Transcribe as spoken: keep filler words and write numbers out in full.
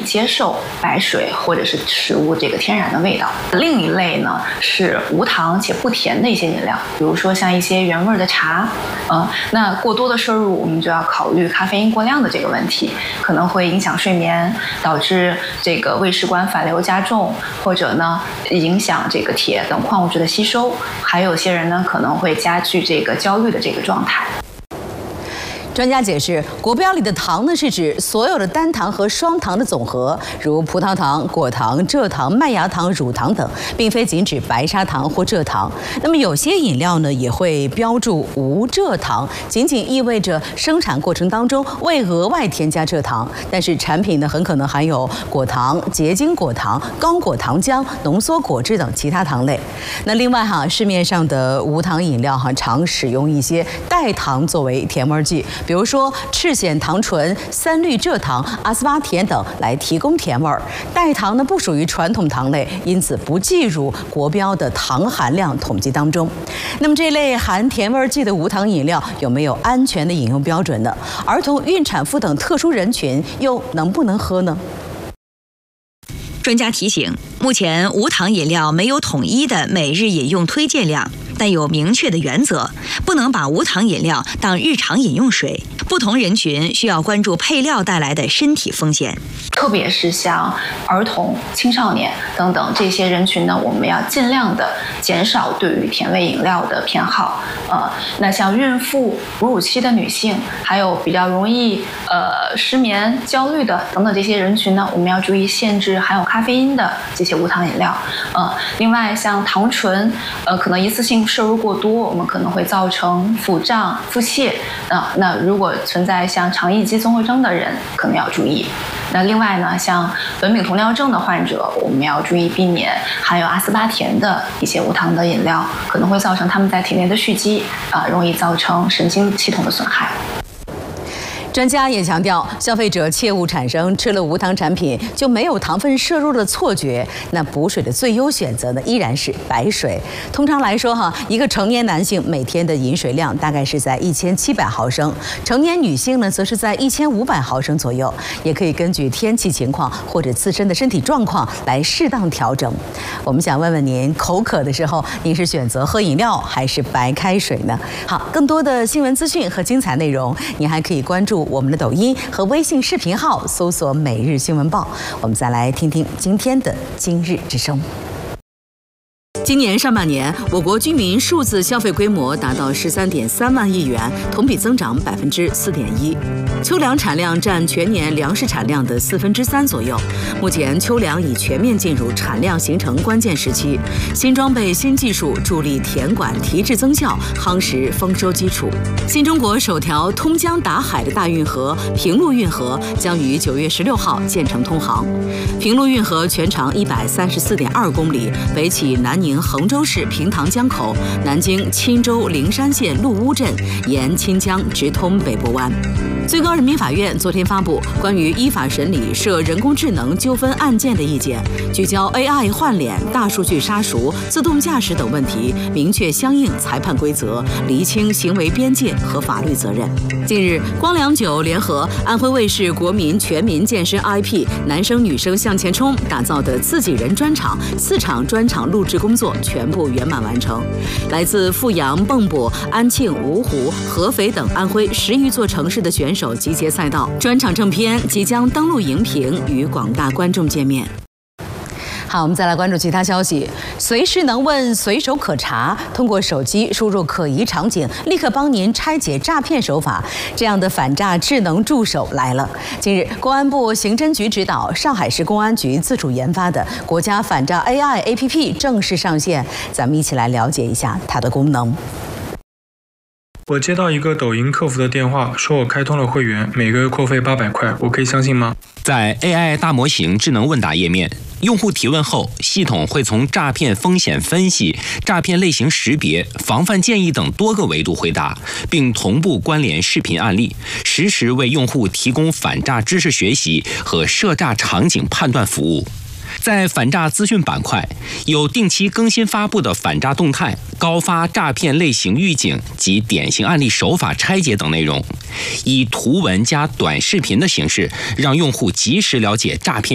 接受白水或者是食物这个天然的味道。另一类呢是无糖且不甜的一些饮料，比如说像一些原味的茶，呃，那过多的摄入我们就要考虑咖啡因过量的这个问题，可能会影响睡眠，导致这个胃食管反流加重，或者呢影响这个铁等矿物质的吸收，还有些人呢可能会加剧这个焦虑的这个状态。 专家解释，国标里的糖呢是指所有的单糖和双糖的总和，如葡萄糖、果糖、蔗糖、麦芽糖、乳糖等，并非仅指白砂糖或蔗糖。那么有些饮料呢也会标注无蔗糖，仅仅意味着生产过程当中未额外添加蔗糖，但是产品呢很可能含有果糖、结晶果糖、高果糖浆、浓缩果汁等其他糖类。那另外哈，市面上的无糖饮料哈常使用一些代糖作为甜味剂。比如说赤藓糖醇、三氯蔗糖、阿斯巴甜等来提供甜味儿。代糖呢不属于传统糖类，因此不计入国标的糖含量统计当中。那么这类含甜味剂的无糖饮料有没有安全的饮用标准呢？儿童、孕产妇等特殊人群又能不能喝呢？ 专家提醒，目前无糖饮料没有统一的每日饮用推荐量，但有明确的原则，不能把无糖饮料当日常饮用水。不同人群需要关注配料带来的身体风险， 特别是像儿童、青少年等等这些人群呢，我们要尽量的减少对于甜味饮料的偏好。呃，那像孕妇、哺乳期的女性，还有比较容易呃失眠、焦虑的等等这些人群呢，我们要注意限制含有咖啡因的这些无糖饮料。呃，另外像糖醇，呃，可能一次性摄入过多，我们可能会造成腹胀、腹泻。呃，那如果存在像肠易激综合征的人，可能要注意。那另外呢，像苯丙酮尿症的患者，我们要注意避免含有阿斯巴甜的一些无糖的饮料，可能会造成他们在体内的蓄积，啊、呃，容易造成神经系统的损害。 专家也强调，消费者切勿产生吃了无糖产品就没有糖分摄入的错觉。那补水的最优选择呢，依然是白水。通常来说哈，一个成年男性每天的饮水量大概是在一千七百毫升，成年女性呢则是在一千五百毫升左右。也可以根据天气情况或者自身的身体状况来适当调整。我们想问问您，口渴的时候，您是选择喝饮料还是白开水呢？好，更多的新闻资讯和精彩内容，您还可以关注我们的抖音和微信视频号，搜索每日新闻报。我们再来听听今天的今日之声。今年上半年，我国居民数字消费规模达到十三点三万亿元，同比增长百分之四点一。秋粮产量占全年粮食产量的四分之三左右。目前，秋粮已全面进入产量形成关键时期，新装备、新技术助力田管提质增效，夯实丰收基础。新中国首条通江达海的大运河平陆运河将于九月十六号建成通航。平陆运河全长一百三十四点二公里，北起南宁衡州市平塘江口，南经钦州灵山县陆乌镇，沿钦江直通北部湾。最高人民法院昨天发布关于依法审理涉人工智能纠纷案件的意见，聚焦 A I 换脸、大数据杀熟、自动驾驶等问题，明确相应裁判规则，厘清行为边界和法律责任。近日，光良酒联合安徽卫视国民全民健身 I P 男生女生向前冲打造的自己人专场，四场专场录制工作全部圆满完成。来自阜阳、蚌埠、安庆、芜湖、合肥等安徽十余座城市的选手集结赛道，专场正片即将登陆荧屏，与广大观众见面。好，我们再来关注其他消息。随时能问，随手可查，通过手机输入可疑场景，立刻帮您拆解诈骗手法。这样的反诈智能助手来了。近日，公安部刑侦局指导，上海市公安局自主研发的国家反诈 A I A P P 正式上线。咱们一起来了解一下它的功能。 我接到一个抖音客服的电话，说我开通了会员，每个月扣费八百块，我可以相信吗？ 在 A I 大模型智能问答页面，用户提问后，系统会从诈骗风险分析、诈骗类型识别、防范建议等多个维度回答，并同步关联视频案例，实时为用户提供反诈知识学习和涉诈场景判断服务。在反诈资讯板块，有定期更新发布的反诈动态、高发诈骗类型预警及典型案例手法拆解等内容，以图文加短视频的形式，让用户及时了解诈骗